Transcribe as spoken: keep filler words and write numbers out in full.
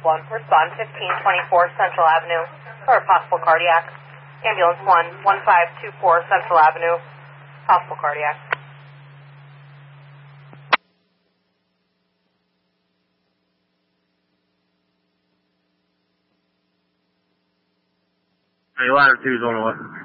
one, respond fifteen twenty-four Central Avenue for a possible cardiac. Ambulance one, one five two four Central Avenue, possible cardiac. Hey, ladder two's on the way.